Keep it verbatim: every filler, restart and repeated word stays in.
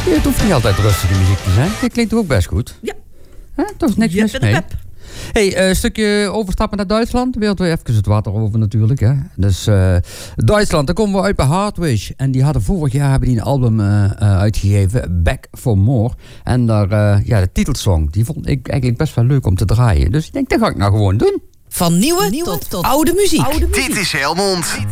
Ja, het hoeft niet altijd rustige muziek te zijn. Dit klinkt ook best goed. Ja. Huh? Toch is niks Je mis bent de mee. pep. Hey, een uh, stukje overstappen naar Duitsland. Weer weer even het water over natuurlijk. Hè. Dus uh, Duitsland, daar komen we uit bij Heartwish. En die hadden vorig jaar hebben die een album uh, uh, uitgegeven, Back for More. En daar, uh, ja, de titelsong, die vond ik eigenlijk best wel leuk om te draaien. Dus ik denk, dat ga ik nou gewoon doen. Van nieuwe, nieuwe tot, tot oude muziek. Oude muziek. Dit is Helmond.